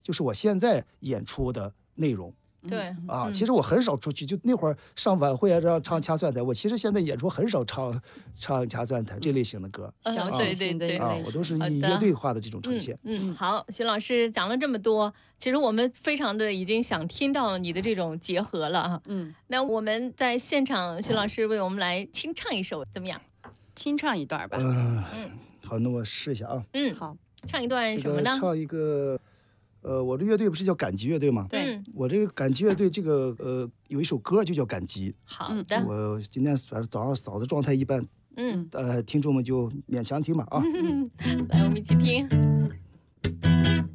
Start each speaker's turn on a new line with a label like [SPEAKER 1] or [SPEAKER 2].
[SPEAKER 1] 就是我现在演出的内容。
[SPEAKER 2] 对
[SPEAKER 1] 其实我很少出去，就那会儿上晚会啊，让唱掐算台。我其实现在演出很少唱掐算台这类型的歌，
[SPEAKER 3] 小
[SPEAKER 2] 对
[SPEAKER 3] 型的一
[SPEAKER 2] 对
[SPEAKER 3] 个类型，
[SPEAKER 1] 我都是以乐队化的这种呈现。
[SPEAKER 2] 好，徐老师讲了这么多，其实我们非常的已经想听到你的这种结合了啊。那我们在现场，徐老师为我们来清唱一首，怎么样？
[SPEAKER 3] 清唱一段吧。
[SPEAKER 1] 好，那我试一下啊。
[SPEAKER 3] 好，
[SPEAKER 2] 唱一段什么呢？
[SPEAKER 1] 唱一个。我的乐队不是叫赶集乐队吗？
[SPEAKER 2] 对，
[SPEAKER 1] 我这个赶集乐队这个有一首歌就叫赶集。
[SPEAKER 2] 好的，
[SPEAKER 1] 我今天反正早上嗓子状态一般，听众们就勉强听吧啊。
[SPEAKER 2] 来，我们一起听。